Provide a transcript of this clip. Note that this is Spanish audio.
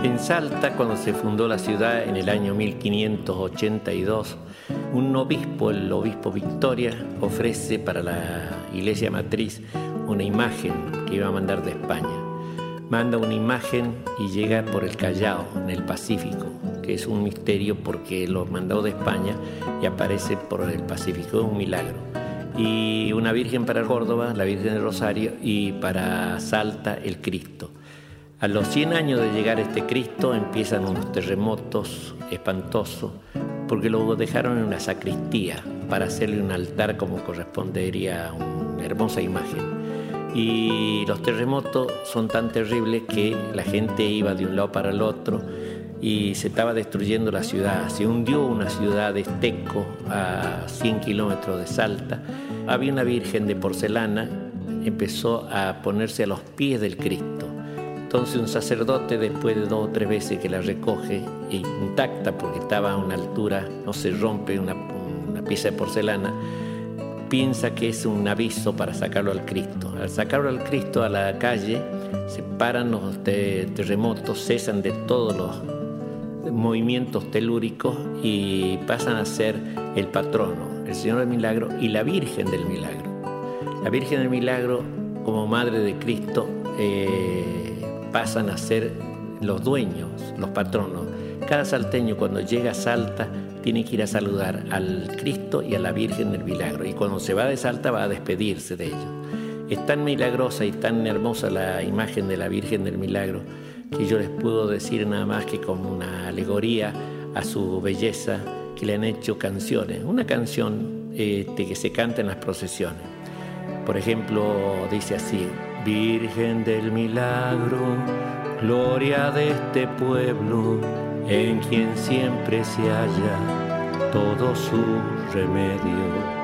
En Salta, cuando se fundó la ciudad en el año 1582, un obispo, el obispo Victoria, ofrece para la iglesia matriz una imagen que iba a mandar de España. Manda una imagen y llega por el Callao, en el Pacífico, que es un misterio porque lo mandó de España y aparece por el Pacífico, es un milagro. Y una virgen para Córdoba, la Virgen del Rosario, y para Salta el Cristo. A los 100 años de llegar este Cristo empiezan unos terremotos espantosos porque lo dejaron en una sacristía para hacerle un altar como correspondería a una hermosa imagen. Y los terremotos son tan terribles que la gente iba de un lado para el otro y se estaba destruyendo la ciudad. Se hundió una ciudad de Esteco a 100 kilómetros de Salta. Había una virgen de porcelana, empezó a ponerse a los pies del Cristo. Entonces un sacerdote, después de 2 o 3 veces que la recoge intacta porque estaba a una altura, no se rompe una pieza de porcelana, piensa que es un aviso para sacarlo al Cristo. Al sacarlo al Cristo a la calle, se paran los terremotos, cesan de todos los movimientos telúricos y pasan a ser el patrono, el Señor del Milagro y la Virgen del Milagro. La Virgen del Milagro, como Madre de Cristo, pasan a ser los dueños, los patronos. Cada salteño cuando llega a Salta tiene que ir a saludar al Cristo y a la Virgen del Milagro. Y cuando se va de Salta va a despedirse de ellos. Es tan milagrosa y tan hermosa la imagen de la Virgen del Milagro que yo les puedo decir nada más que como una alegoría a su belleza que le han hecho canciones. Una canción que se canta en las procesiones. Por ejemplo, dice así: Virgen del Milagro, gloria de este pueblo, en quien siempre se halla todo su remedio.